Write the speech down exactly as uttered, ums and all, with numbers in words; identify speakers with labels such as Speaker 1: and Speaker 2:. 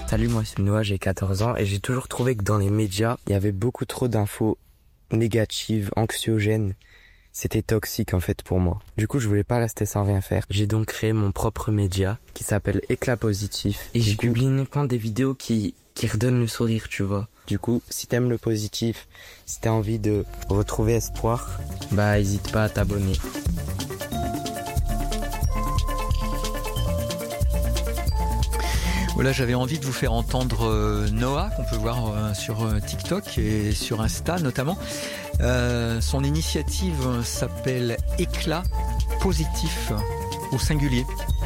Speaker 1: Salut, moi c'est Noah, j'ai quatorze ans et j'ai toujours trouvé que dans les médias, il y avait beaucoup trop d'infos négatives, anxiogènes. C'était toxique en fait pour moi. Du coup, je voulais pas rester sans rien faire. J'ai donc créé mon propre média qui s'appelle Éclat Positif. Et j'ai publié uniquement des vidéos qui, qui redonnent le sourire, tu vois. Du coup, si t'aimes le positif, si t'as envie de retrouver espoir, bah hésite pas à t'abonner.
Speaker 2: Voilà, j'avais envie de vous faire entendre euh, Noah, qu'on peut voir euh, sur euh, TikTok et sur Insta notamment. Euh, son initiative s'appelle Éclat Positif au singulier.